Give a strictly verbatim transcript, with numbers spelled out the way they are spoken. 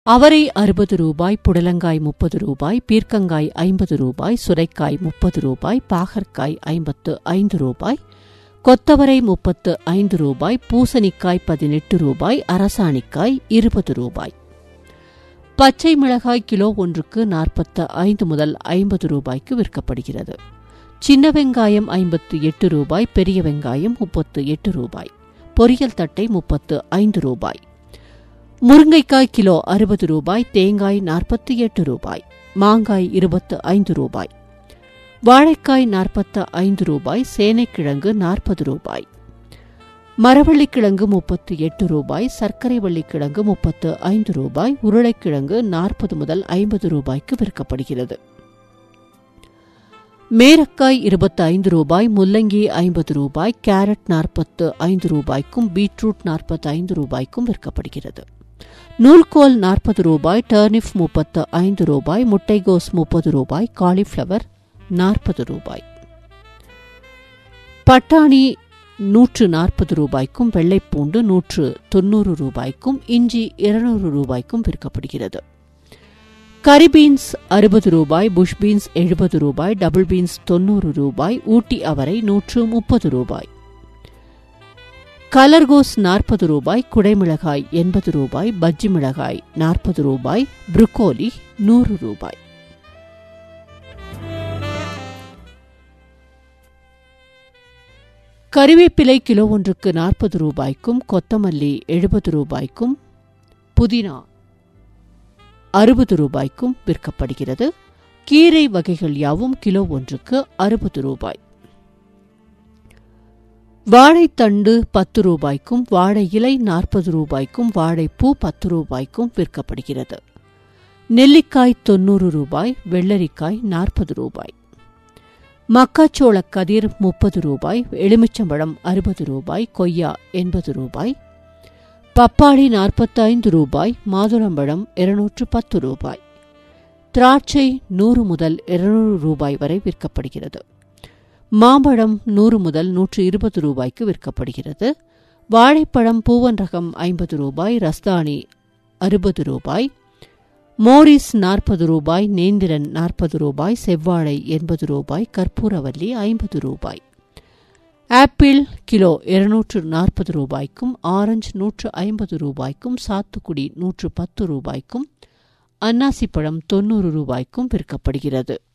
அவரை அறுபது ரூபாய், புடலங்காய் முப்பது ரூபாய், பீர்க்கங்காய் ஐம்பது ரூபாய், சுரைக்காய் முப்பது ரூபாய், பாகற்காய் ஐம்பத்து ஐந்து ரூபாய், கொத்தவரை முப்பத்து ஐந்து ரூபாய், பூசணிக்காய் பதினெட்டு ரூபாய், அரசாணிக்காய் இருபது ரூபாய். பச்சை மிளகாய் கிலோ ஒன்றுக்கு நாற்பத்து ஐந்து முதல் ஐம்பது ரூபாய்க்கு விற்கப்படுகிறது. சின்ன வெங்காயம் ஐம்பத்து எட்டு ரூபாய், பெரிய வெங்காயம் முப்பத்து எட்டு ரூபாய், பொரியல் தட்டை முப்பத்து ஐந்து ரூபாய். முருங்கைக்காய் கிலோ அறுபது ரூபாய், தேங்காய் நாற்பத்தி எட்டு ரூபாய், மாங்காய் இருபத்து ஐந்து ரூபாய், வாழைக்காய் நாற்பத்து ஐந்து ரூபாய், சேனைக்கிழங்கு நாற்பது ரூபாய், மரவள்ளிக்கிழங்கு முப்பத்து எட்டு ரூபாய், சர்க்கரை வள்ளிக்கிழங்கு முப்பத்து ஐந்து ரூபாய், உருளைக்கிழங்கு நாற்பது முதல் ஐம்பது ரூபாய்க்கு விற்கப்படுகிறது. மேரக்காய் இருபத்தி ஐந்து ரூபாய், முள்ளங்கி ஐம்பது ரூபாய், கேரட் நாற்பத்து ஐந்து ரூபாய்க்கும் பீட்ரூட் நாற்பத்தி ஐந்து ரூபாய்க்கும் விற்கப்படுகிறது. நூல்கோல் நாற்பது ரூபாய், டர்னிப் முப்பத்து ஐந்து ரூபாய், முட்டைகோஸ் முப்பது ரூபாய், காலிஃபிளவர் நாற்பது ரூபாய். பட்டாணி நூற்று நாற்பது ரூபாய்க்கும், வெள்ளைப்பூண்டு நூற்று தொன்னூறு ரூபாய்க்கும், இஞ்சி இருநூறு ரூபாய்க்கும் விற்கப்படுகிறது. கரி பீன்ஸ் அறுபது ரூபாய், புஷ் பீன்ஸ் எழுபது ரூபாய், டபுள் பீன்ஸ் தொன்னூறு ரூபாய், ஊட்டி அவரை நூற்று முப்பது ரூபாய், கலர்கோஸ் நாற்பது ரூபாய், குடைமிளகாய் எண்பது ரூபாய், பஜ்ஜி மிளகாய் நாற்பது ரூபாய், புரோக்கோலி நூறு ரூபாய். கறிவேப்பிலை கிலோ ஒன்றுக்கு நாற்பது ரூபாய்க்கும், கொத்தமல்லி எழுபது ரூபாய்க்கும், புதினா அறுபது ரூபாய்க்கும் விற்கப்படுகிறது. கீரை வகைகள் யாவும் கிலோ ஒன்றுக்கு அறுபது ரூபாய். வாழைத்தண்டு பத்து ரூபாய்க்கும், வாழை இலை நாற்பது ரூபாய்க்கும், வாழைப்பூ பத்து ரூபாய்க்கும் விற்கப்படுகிறது. நெல்லிக்காய் தொன்னூறு ரூபாய், வெள்ளரிக்காய் நாற்பது ரூபாய், மக்காச்சோள கதிர் முப்பது ரூபாய், எலுமிச்சம்பழம் அறுபது ரூபாய், கொய்யா எண்பது ரூபாய், பப்பாளி நாற்பத்தி ஐந்து ரூபாய், மாதுளம்பழம் இருநூற்று பத்து ரூபாய், திராட்சை நூறு முதல் இருநூறு ரூபாய் வரை விற்கப்படுகிறது. மாம்பழம் நூறு முதல் நூற்று இருபது ரூபாய்க்கு விற்கப்படுகிறது. வாழைப்பழம் பூவன் ரகம் ஐம்பது ரூபாய், ரஸ்தானி அறுபது ரூபாய், மோரிஸ் நாற்பது ரூபாய், நேந்திரன் நாற்பது ரூபாய், செவ்வாழை எண்பது ரூபாய், கற்பூரவல்லி ஐம்பது ரூபாய். ஆப்பிள் கிலோ இருநூற்று நாற்பது ரூபாய்க்கும், ஆரஞ்சு நூற்று ஐம்பது ரூபாய்க்கும், சாத்துக்குடி நூற்று பத்து ரூபாய்க்கும், அன்னாசிப்பழம் தொன்னூறு ரூபாய்க்கும் விற்கப்படுகிறது.